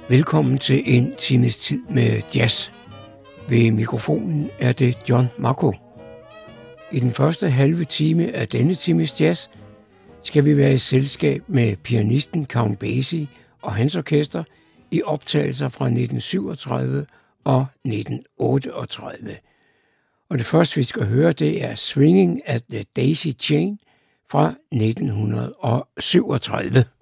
Velkommen til en times tid med jazz. Ved mikrofonen er det John Marco. I den første halve time af denne times jazz skal vi være i selskab med pianisten Count Basie og hans orkester i optagelser fra 1937 og 1938. Og det første vi skal høre, det er Swinging at the Daisy Chain fra 1937.